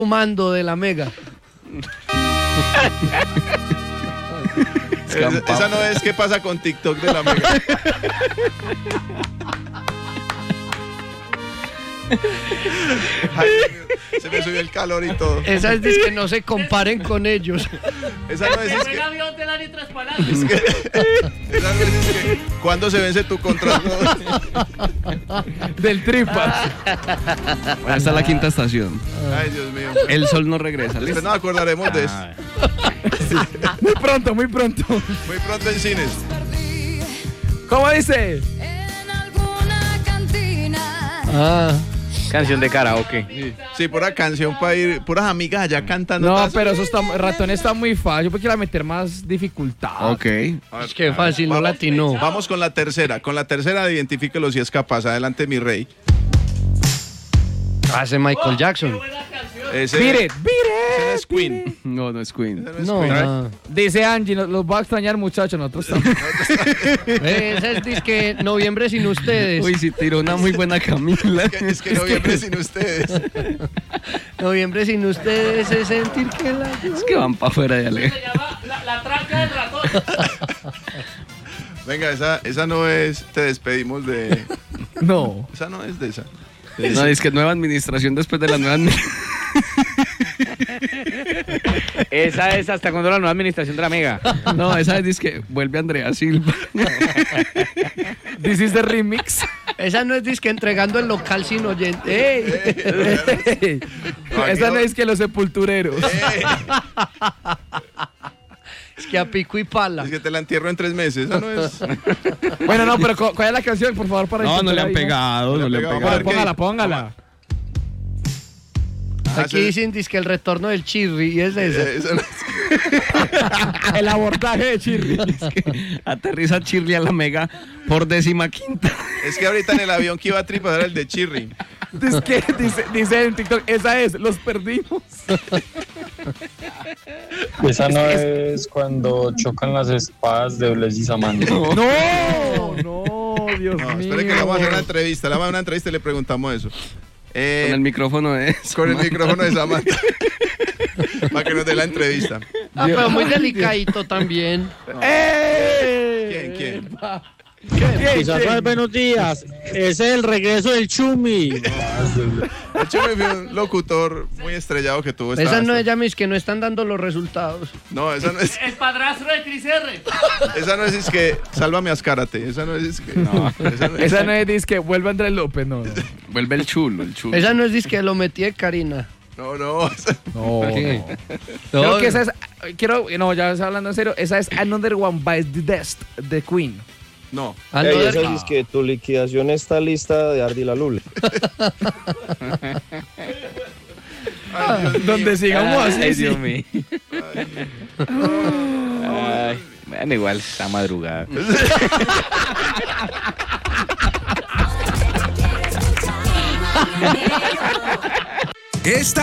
Mando de la Mega. Esa no es ¿qué pasa con TikTok de la Mega? Ay, se me subió el calor y todo. Esa es que no se comparen con ellos. Esa no es que... Esa no es que... ¿Cuándo se vence tu contrato? Del Tripas. Bueno, esta es la quinta estación. Ay, Dios mío. El sol no regresa. Después nos acordaremos de eso. Sí. Muy pronto, muy pronto. Muy pronto en cines. ¿Cómo dice? Canción de karaoke. Sí, pura canción para ir, puras amigas allá cantando. No, pero eso está, ratón está muy fácil. Yo quiero meter más dificultad. Ok. Es que fácil, no latino. Vamos con la tercera. Con la tercera, identifíquelo si es capaz. Adelante, mi rey. Hace Michael Jackson. Ese, Beat it. ese es Queen. No, no es Queen. Ese no es No, Queen. no. Dice Angie, los voy a extrañar, muchachos. Nosotros también. Esa es disque Noviembre sin ustedes. Uy, sí tiró una muy buena Camila. Es que noviembre sin ustedes. Noviembre sin ustedes es sentir que la... Es que van para afuera de Ale. Se llama la tranca del ratón. Venga, esa no es. Te despedimos de. No. Esa no es de esa. No, es que nueva administración después de la nueva administración. Esa es hasta cuando la nueva administración de la Mega. No, esa es que vuelve Andrea Silva. This is the remix. Esa no es disque entregando el local sin oyente. ¡Ey! Esa no es que los sepultureros. Es que a pico y pala. Es que te la entierro en 3 meses. Esa no es. Bueno, no, pero ¿cuál es la canción, por favor, para No, no le intentar han ahí, pegado, no le han Vamos a pegado. ver qué Póngala, dice. póngala. Aquí dicen disque el retorno del Chirri y es esa. Esa no es. El abordaje de Chirri. Aterriza Chirri a la Mega por 15ª. Es que ahorita en el avión que iba a tripar era el de Chirri. Dice en TikTok, esa es, los perdimos. Esa no es cuando chocan las espadas de Blaise y Samantha. No, Dios No, mío. espere que le vamos a hacer una entrevista. Le vamos a hacer una entrevista y le preguntamos eso. Con el micrófono de Con el micrófono de Samantha. Para que nos dé la entrevista. Pero muy delicadito también. ¿Quién? Quizás no es buenos días. Ese es el regreso del Chumi. De hecho, me fui un locutor muy estrellado que tuvo esta. Esa no es ya mis que no están dando los resultados. No, esa no es. El padrastro de Cris R. Esa no es que sálvame Azcárate. Esa no es que. No, Esa no es disque, vuelve Andrés López, no. Vuelve el chulo. Esa no es disque lo metí de Karina. No. No, ¿Qué? Creo que esa es, ya hablando en serio, esa es Another One Bites the Dust de Queen. No. Another- Esa es que tu liquidación está lista de Ardi la Lule. Donde sigamos así. Ay, sí. Dios mío. Ay, bueno, igual está madrugada. Esta